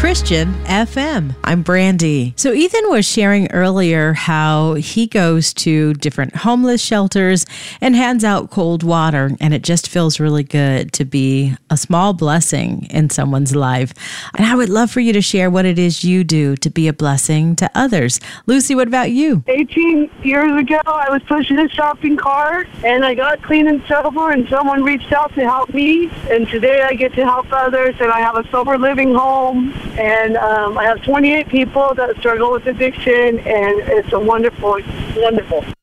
Christian FM. I'm Brandy. So Ethan was sharing earlier how he goes to different homeless shelters and hands out cold water, and it just feels really good to be a small blessing in someone's life. And I would love for you to share what it is you do to be a blessing to others. Lucy, what about you? 18 years ago, I was pushing a shopping cart, and I got clean and sober, and someone reached out to help me. And today I get to help others, and I have a sober living home, and I have 28 people that struggle with addiction, and it's wonderful.